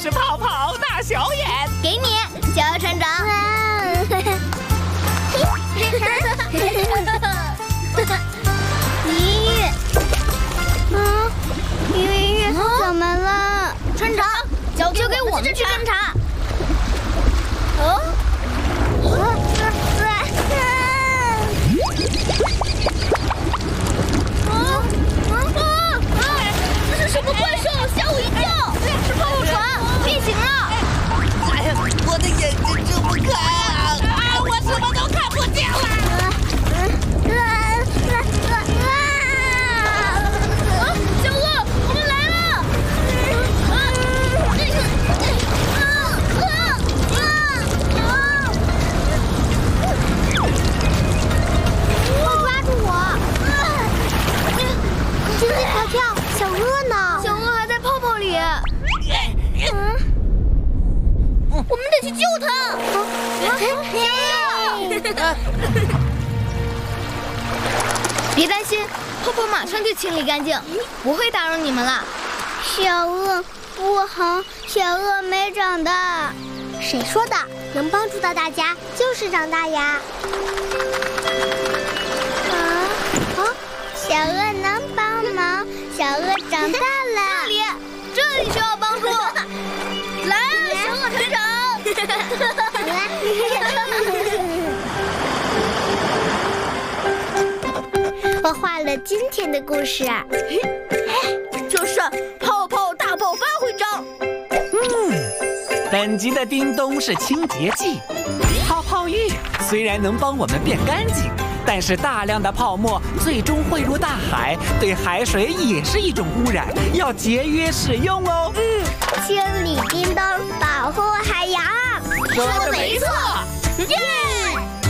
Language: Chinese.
是泡泡大小眼。 给你，小鹅船长。 咦，鱼怎么了？ 船长，交给我们去侦查。这是什么怪兽？吓我一跳！是泡泡船，变形了！ 哎呀，我的眼睛睁不开啊！我什么都看不见了。 小鳄，我们来了！ 抓住我！静静跳跳，小鳄呢？ 小鳄还在泡泡里。我们得去救它！别担心，泡泡马上就清理干净，不会打扰你们了。 小鳄不好，小鳄没长大。谁说的？能帮助到大家就是长大呀！小鳄能帮忙，小鳄长大了。 这里需要帮助。来啊，小鳄船长！ 我画了今天的故事， 就是泡泡大爆发徽章。 本集的叮咚是清洁剂，泡泡浴虽然能帮我们变干净，但是大量的泡沫最终汇入大海，对海水也是一种污染，要节约使用哦。 清理叮咚，保护海洋。 说的没错，耶！